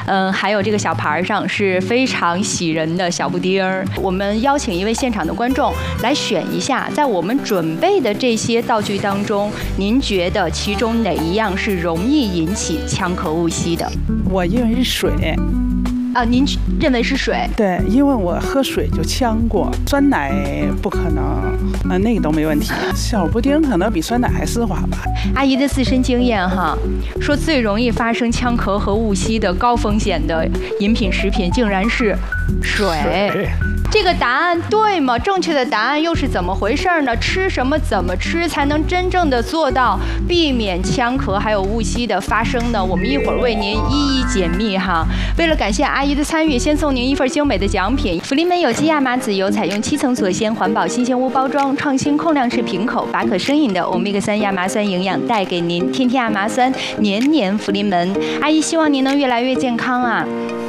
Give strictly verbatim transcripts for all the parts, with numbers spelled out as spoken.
嗯，还有这个小盘上是非常喜人的小布丁儿。我们邀请一位现场的观众来选一下，在我们准备的这些道具当中，您觉得其中哪一样是容易引起呛咳误吸的？ 我认为是水。 啊，您认为是水？ 对，因为我喝水就呛过，酸奶不可能，呃，那个都没问题。小布丁可能比酸奶还丝滑吧。 阿姨的自身经验哈，说最容易发生呛咳和误吸的高风险的饮品食品，竟然是水。水这个答案对吗？正确的答案又是怎么回事呢？吃什么怎么吃才能真正的做到避免呛咳还有误吸的发生呢？我们一会儿为您一一解密哈。为了感谢阿姨的参与，先送您一份精美的奖品：福临门有机亚麻籽油，采用七层锁鲜，环保新鲜无包装，创新控量式瓶口，把可生饮的欧米伽三亚麻酸营养带给您。天天亚麻酸，年年福临门。阿姨希望您能越来越健康啊！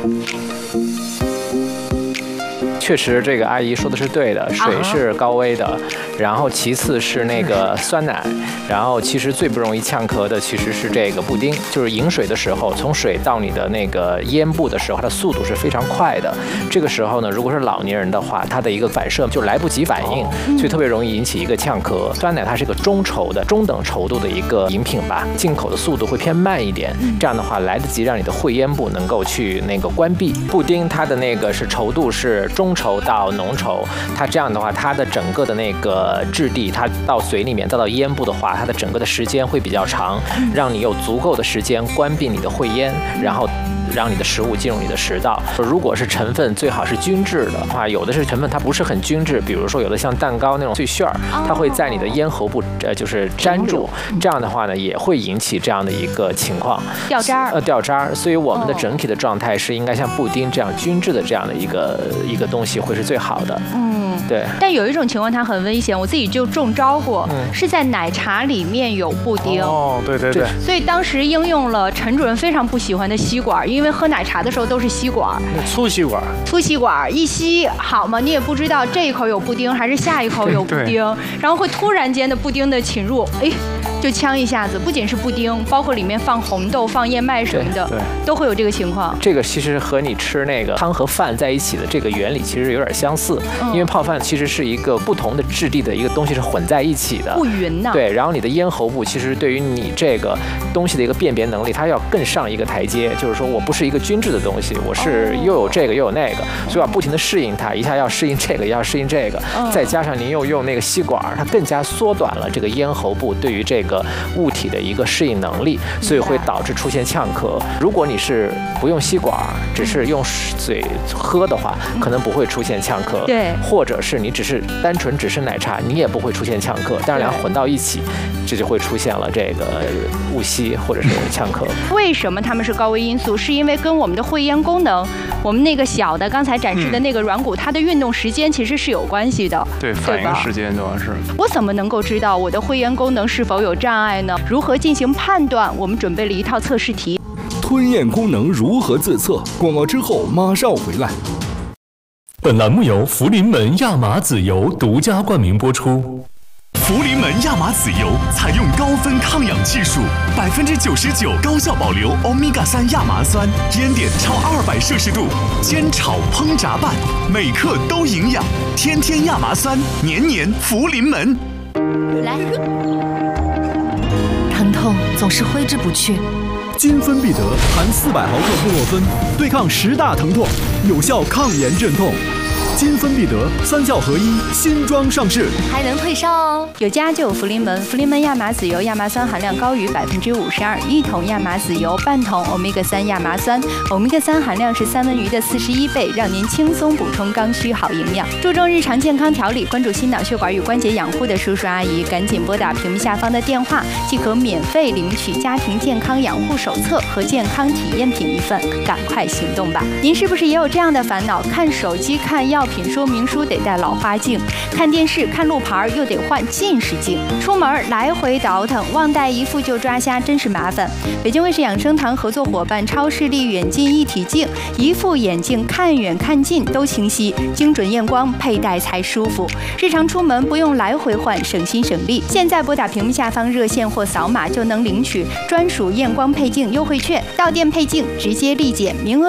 确实，这个阿姨说的是对的，水是高危的，然后其次是那个酸奶，然后其实最不容易呛咳的其实是这个布丁，就是饮水的时候，从水到你的那个咽部的时候，它的速度是非常快的。这个时候呢，如果是老年人的话，它的一个反射就来不及反应，所以特别容易引起一个呛咳。酸奶它是一个中稠的、中等稠度的一个饮品吧，进口的速度会偏慢一点，这样的话来得及让你的会咽部能够去那个关闭。布丁它的那个是稠度是中稠到浓稠，它这样的话，它的整个的那个质地，它到嘴里面再到咽部的话，它的整个的时间会比较长，让你有足够的时间关闭你的会咽，然后让你的食物进入你的食道。如果是成分最好是均质的话，有的是成分它不是很均质，比如说有的像蛋糕那种碎馅儿，它会在你的咽喉部呃就是粘住，这样的话呢也会引起这样的一个情况， 掉渣儿。 呃，掉渣儿。所以我们的整体的状态是应该像布丁这样均质的这样的一个一个东西会是最好的。嗯，对。但有一种情况它很危险，我自己就中招过，嗯、是在奶茶里面有布丁。 哦，对对对。 所以当时应用了陈主任非常不喜欢的吸管，因为喝奶茶的时候都是吸管， 粗吸管， 粗吸管一吸好嘛，你也不知道这一口有布丁还是下一口有布丁，然后会突然间的布丁的侵入，哎，就呛一下子。不仅是布丁，包括里面放红豆、放燕麦什么的，都会有这个情况。 这个其实和你吃那个汤和饭在一起的这个原理其实有点相似，嗯、因为泡饭其实是一个不同的质地的一个东西是混在一起的， 不匀呐。 对，然后你的咽喉部其实对于你这个东西的一个辨别能力，它要更上一个台阶，就是说我不是一个均质的东西，我是又有这个又有那个，所以要不停的适应它，一下要适应这个，要适应这个，再加上您又用那个吸管，它更加缩短了这个咽喉部对于这个物体的一个适应能力，所以会导致出现呛咳。如果你是不用吸管，只是用嘴喝的话，可能不会出现呛咳。 对， 或者是你只是单纯只是奶茶，你也不会出现呛咳。当然两混到一起，这就会出现了这个误吸或者是呛咳。 为什么它们是高危因素？是因为跟我们的会咽功能，我们那个小的刚才展示的那个软骨，它的运动时间其实是有关系的。 对，反应时间主要是。 我怎么能够知道我的会咽功能是否有障碍呢？如何进行判断？我们准备了一套测试题。 吞咽功能如何自测？广告之后马上回来。本栏目由福临门亚麻籽油独家冠名播出。 福临门亚麻籽油采用高分抗氧技术，百分之九十九高效保留欧米伽三亚麻酸，烟点超二百摄氏度，煎炒烹炸拌，每克都营养。天天亚麻酸，年年福临门。 来，疼痛总是挥之不去。 金芬必得含四百毫克布洛芬，对抗十大疼痛，有效抗炎镇痛。金芬必得三效合一，新装上市， 还能退烧哦。 有家就有福临门，福临门亚麻籽油亚麻酸含量高于百分之五十二，一桶亚麻籽油半桶欧米伽三亚麻酸，欧米伽三含量是三文鱼的四十一倍，让您轻松补充刚需好营养。注重日常健康调理，关注心脑血管与关节养护的叔叔阿姨，赶紧拨打屏幕下方的电话，即可免费领取家庭健康养护手册和健康体验品一份，赶快行动吧！您是不是也有这样的烦恼？看手机、看药品说明书得戴老花镜，看电视、看路牌又得换近视镜，出门来回倒腾，忘带一副就抓瞎，真是麻烦。北京卫视养生堂合作伙伴超视力远近一体镜，一副眼镜看远看近都清晰，精准验光，佩戴才舒服。日常出门不用来回换，省心省力。现在拨打屏幕下方热线或扫码就能领取专属验光配镜优惠券，到店配镜直接立减，名额